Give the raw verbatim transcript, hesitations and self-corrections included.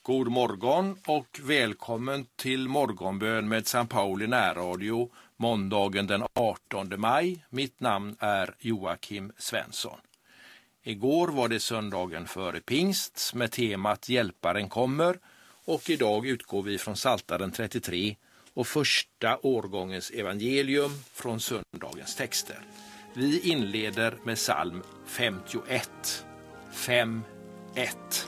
God morgon och välkommen till morgonbön med San Pauli närradio måndagen den artonde maj. Mitt namn är Joakim Svensson. Igår var det söndagen före pingst med temat Hjälparen kommer och idag utgår vi från Psaltaren trettiotre och första årgångens evangelium från söndagens texter. Vi inleder med psalm femtioett, fem ett.